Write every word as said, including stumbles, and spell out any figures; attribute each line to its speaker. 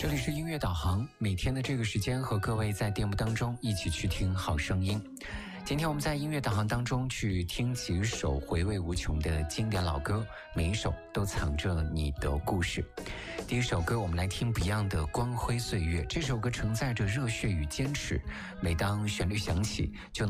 Speaker 1: 这里是音乐导航，每天的这个时间和各位在电幕当中一起去听好声音。今天我们在音乐导航当中去听几首回味无穷的经典老歌，每一首都藏着你的故事。第一首歌我们来听 Beyond 的《光辉岁月》，这首歌承载着热血与坚持，每当旋律响起就